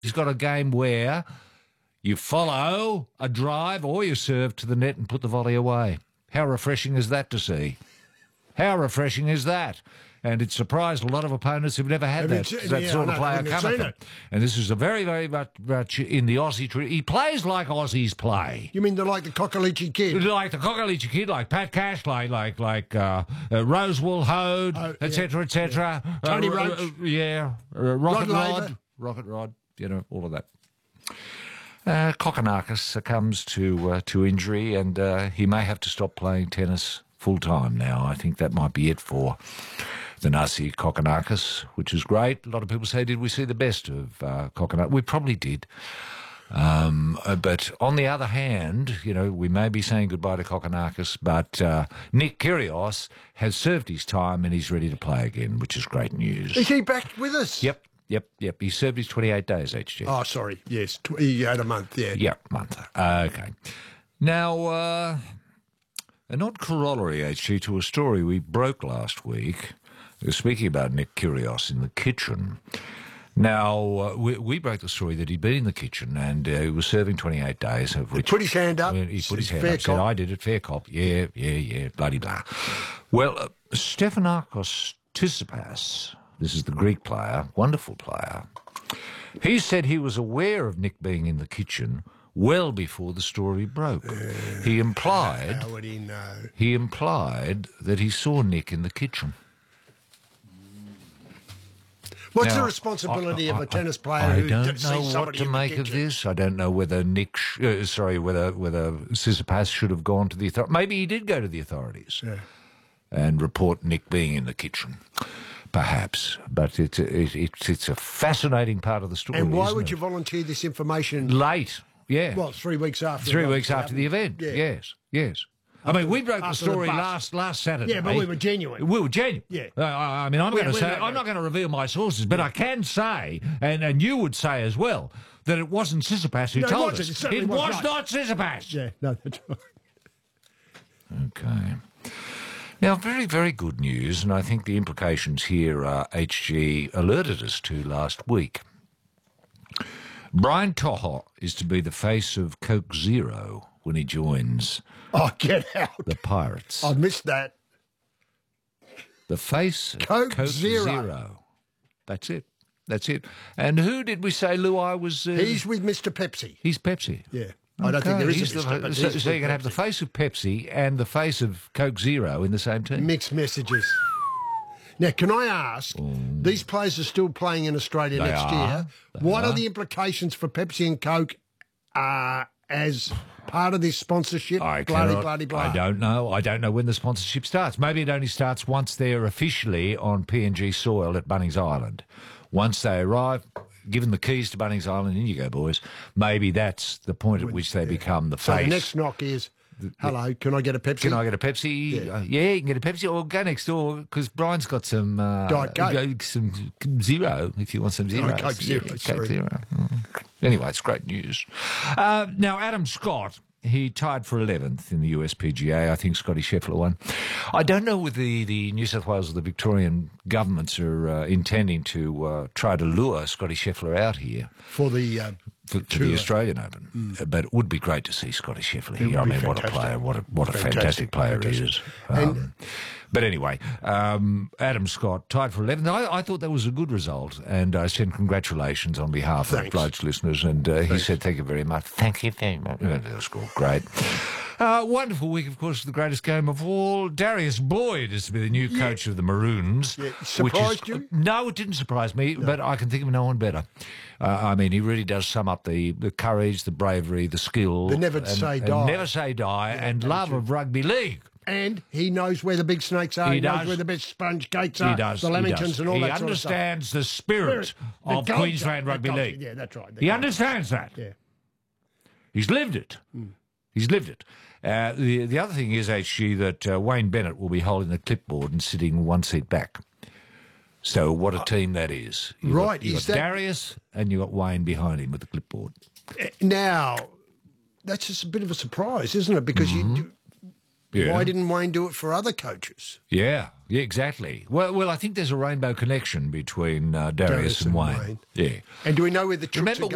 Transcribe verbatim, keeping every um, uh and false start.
He's got a game where you follow a drive or you serve to the net and put the volley away. How refreshing is that to see? How refreshing is that? And it surprised a lot of opponents who've never had that, Have you- that yeah, sort I of know, player haven't come at seen them. it. And this is a very, very much, much in the Aussie tradition. He plays like Aussies play. You mean the like the Cockalichi kid? Like the Cockalichi kid, like Pat Cash, like like like uh, uh, Rosewool Hode, Oh, et cetera, et cetera. yeah. Tony uh, Roach. uh, yeah, uh, Rocket Rod Rod, Laver. Rocket Rod, you know, all of that. Uh, Kokonakis succumbs to uh, to injury, and uh, he may have to stop playing tennis full time now. I think that might be it for the Nasi Kokonakis, which is great. A lot of people say, did we see the best of uh, Kokonakis? We probably did. Um, uh, but on the other hand, you know, we may be saying goodbye to Kokonakis, but uh, Nick Kyrgios has served his time and he's ready to play again, which is great news. Is he back with us? Yep, yep, yep. He served his twenty-eight days, H G. Oh, sorry. Yes, tw- he had a month. Yeah. Yeah, month. Okay. Now, uh, an odd corollary, H G, to a story we broke last week. Speaking about Nick Kyrgios in the kitchen. Now, uh, we, we broke the story that he'd been in the kitchen and uh, he was serving twenty-eight days. Of which, He put his hand up. He put his hand Fair up, said, cop. I did it, fair cop. Yeah, yeah, yeah, bloody blah. Well, uh, Stefanos Tsitsipas, this is the Greek player, wonderful player, he said he was aware of Nick being in the kitchen well before the story broke. Uh, he implied... How would he know? He implied that he saw Nick in the kitchen. What's Now, the responsibility I, of I, a tennis player I who don't d- sees know what somebody to in the make of kitchen? this. I don't know whether Nick, sh- uh, sorry, whether whether Tsitsipas should have gone to the authorities. Maybe he did go to the authorities Yeah. and report Nick being in the kitchen, perhaps. But it's a, it, it's it's a fascinating part of the story. And why isn't would it? you volunteer this information? Late? Yeah, Well, three weeks after. three it weeks obviously after the event. happened. Yeah. Yes, yes. I mean, we broke the after the story bust. last last Saturday. Yeah, but we were genuine. We were genuine. Yeah. Uh, I I mean, I'm Yeah, going to we say were- I'm not going to reveal my sources, but I can say, and, and you would say as well, that it wasn't Tsitsipas who No, it told wasn't. us. It certainly was was not. not Tsitsipas. Yeah, no, that's right. Okay. Now, very, very good news, and I think the implications here are H G alerted us to last week. Brian Toho is to be the face of Coke Zero when he joins Oh, get out. the Pirates. I missed that. The face of Coke Coke Zero. Zero. That's it. That's it. And who did we say Luai was? Uh, He's with Mister Pepsi. he's Pepsi. Yeah. I don't think there is He's a the, Mister but so, he's so with you're going to have the Pepsi. face of Pepsi and the face of Coke Zero in the same team. Mixed messages. Now, can I ask, these players are still playing in Australia They next are. year. They What are. are. the implications for Pepsi and Coke uh, as part of this sponsorship? I bloody, cannot, bloody, blah. I don't know. I don't know when the sponsorship starts. Maybe it only starts once they're officially on P N G soil at Bunnings Island. Once they arrive, given the keys to Bunnings Island, in you go, boys. Maybe that's the point at which they become the So face. the next knock is, hello, can I get a Pepsi? Can I get a Pepsi? Yeah. Uh, yeah, you can get a Pepsi. Or go next door, because Brian's got some... Uh, Diet Coke. uh, Some Zero, if you want some Zero. Coke Zero, Coke sorry. Zero. Mm. Anyway, it's great news. Uh, now, Adam Scott, he tied for eleventh in the U S P G A. I think Scotty Scheffler won. I don't know whether the, the New South Wales or the Victorian governments are uh, intending to uh, try to lure Scotty Scheffler out here For the... Uh, for, for the Australian Open. Mm. But it would be great to see Scotty Scheffler here. I would be mean, what a fantastic. player, what a, what a fantastic, Fantastic, player fantastic. he is. And- Um, but anyway, um, Adam Scott tied for eleventh. I, I thought that was a good result, and I sent congratulations on behalf Thanks. of Blokes listeners, and uh, he said, thank you very much. Thank you very much. Uh, That was cool. Great. Uh, wonderful week, of course, the greatest game of all. Darius Boyd is to be the new coach of the Maroons. Yeah. which is- Surprised you? No, it didn't surprise me, but I can think of no one better. Uh, I mean, he really does sum up the, the courage, the bravery, the skill. The never and, say and die. never say die, and love of rugby league. and he knows where the big snakes are. He He, knows does. where the best sponge cakes are. He does. The he Lamingtons does. and all he that sort of stuff. understands the spirit, Spirit, the of culture, Queensland the Rugby culture. League. Yeah, that's right. the He culture. understands that. Yeah. He's lived it. He's lived it. Uh, the the other thing is, H G, that uh, Wayne Bennett will be holding the clipboard and sitting one seat back. So what a team that is. You've Right, Got, you've is got that- Darius and you've got Wayne behind him with the clipboard. Now, that's just a bit of a surprise, isn't it? Because you, do, Yeah. why didn't Wayne do it for other coaches? Yeah, yeah, exactly. Well, well, I think there's a rainbow connection between uh, Darius, Darius and and Wayne. Wayne. Yeah. And do we know where the tricks Remember are going?